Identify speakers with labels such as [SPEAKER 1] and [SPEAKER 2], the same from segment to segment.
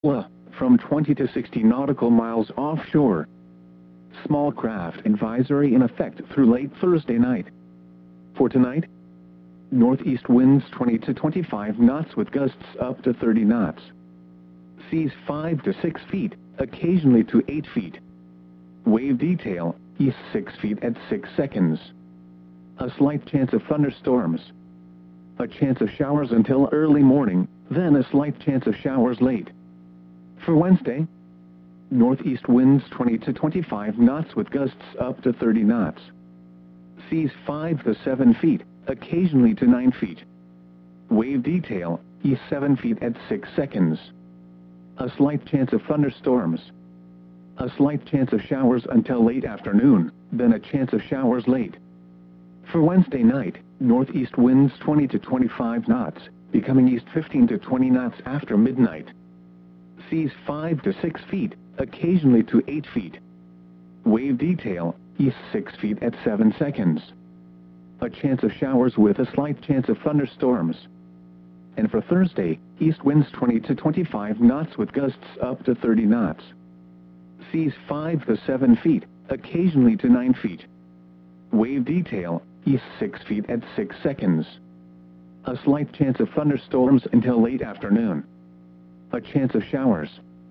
[SPEAKER 1] from 20 to 60 nautical miles offshore. Small craft advisory in effect through late Thursday night. For tonight, northeast winds 20 to 25 knots with gusts up to 30 knots. Seas 5 to 6 feet, occasionally to 8 feet. Wave detail, east 6 feet at 6 seconds. A slight chance of thunderstorms. A chance of showers until early morning, then a slight chance of showers late. For Wednesday, northeast winds 20 to 25 knots with gusts up to 30 knots. Seas 5 to 7 feet, occasionally to 9 feet. Wave detail, east 7 feet at 6 seconds. A slight chance of thunderstorms. A slight chance of showers until late afternoon, then a chance of showers late. For Wednesday night, northeast winds 20 to 25 knots, becoming east 15 to 20 knots after midnight. Seas 5 to 6 feet, occasionally to 8 feet. Wave detail, east 6 feet at 7 seconds. A chance of showers with a slight chance of thunderstorms. And for Thursday, east winds 20 to 25 knots with gusts up to 30 knots. Seas 5 to 7 feet, occasionally to 9 feet. Wave detail, east 6 feet at 6 seconds. A slight chance of thunderstorms until late afternoon. A chance of showers.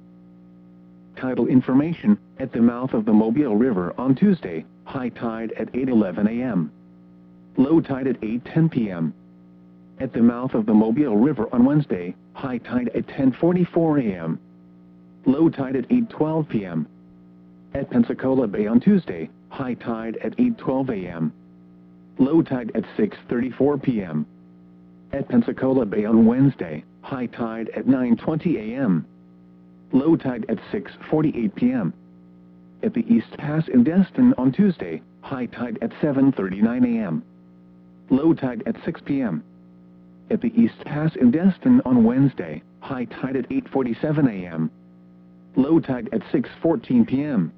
[SPEAKER 1] Tidal information, at the mouth of the Mobile River on Tuesday, high tide at 8:11 a.m. Low tide at 8:10 p.m. At the mouth of the Mobile River on Wednesday, high tide at 10:44 a.m. Low tide at 8:12 p.m. At Pensacola Bay on Tuesday, high tide at 8:12 a.m. Low tide at 6:34 p.m. At Pensacola Bay on Wednesday, high tide at 9:20 a.m. Low tide at 6:48 p.m. At the East Pass in Destin on Tuesday, high tide at 7:39 a.m. Low tide at 6 p.m. At the East Pass in Destin on Wednesday, high tide at 8:47 a.m. Low tide at 6:14 p.m.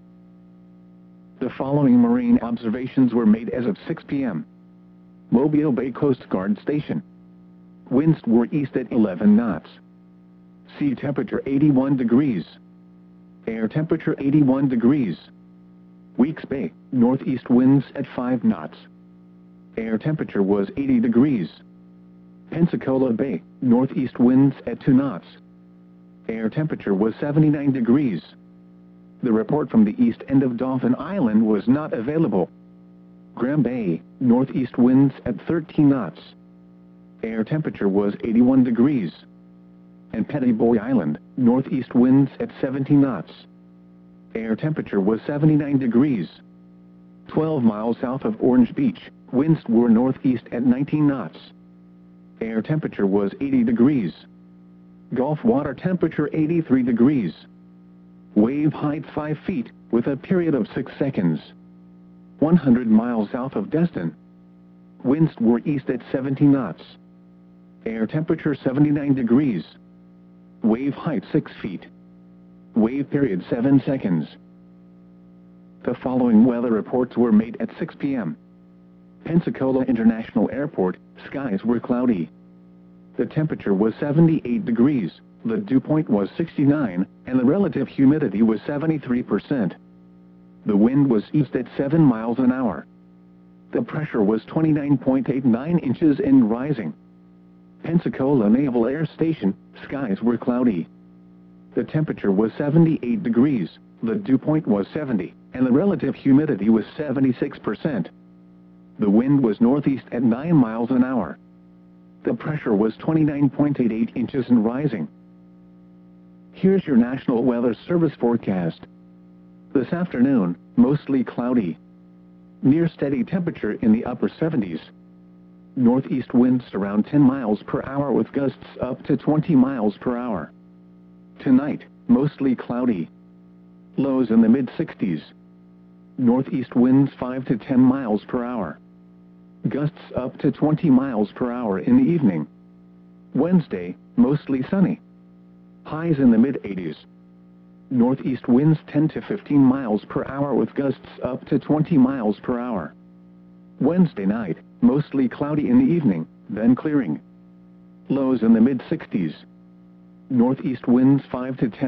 [SPEAKER 1] The following marine observations were made as of 6 p.m. Mobile Bay Coast Guard Station. Winds were east at 11 knots. Sea temperature 81 degrees. Air temperature 81 degrees. Weeks Bay, northeast winds at 5 knots. Air temperature was 80 degrees. Pensacola Bay, northeast winds at 2 knots. Air temperature was 79 degrees. The report from the east end of Dauphin Island was not available. Graham Bay, northeast winds at 13 knots. Air temperature was 81 degrees. And Petty Boy Island, northeast winds at 17 knots. Air temperature was 79 degrees. 12 miles south of Orange Beach, winds were northeast at 19 knots. Air temperature was 80 degrees. Gulf water temperature 83 degrees. Wave height 5 feet, with a period of 6 seconds. 100 miles south of Destin. Winds were east at 17 knots. Air temperature 79 degrees. Wave height 6 feet. Wave period 7 seconds. The following weather reports were made at 6 p.m. Pensacola International Airport, skies were cloudy. The temperature was 78 degrees, the dew point was 69, and the relative humidity was 73%. The wind was east at 7 miles an hour. The pressure was 29.89 inches and rising. Pensacola Naval Air Station, skies were cloudy. The temperature was 78 degrees, the dew point was 70, and the relative humidity was 76%. The wind was northeast at 9 miles an hour. The pressure was 29.88 inches and rising. Here's your National Weather Service forecast. This afternoon, mostly cloudy. Near steady temperature in the upper 70s. Northeast winds around 10 miles per hour with gusts up to 20 miles per hour. Tonight, mostly cloudy. Lows in the mid-60s. Northeast winds 5 to 10 miles per hour. Gusts up to 20 miles per hour in the evening. Wednesday, mostly sunny. Highs in the mid-80s. Northeast winds 10 to 15 miles per hour with gusts up to 20 miles per hour. Wednesday night, mostly cloudy in the evening, then clearing. Lows in the mid-60s. Northeast winds 5 to 10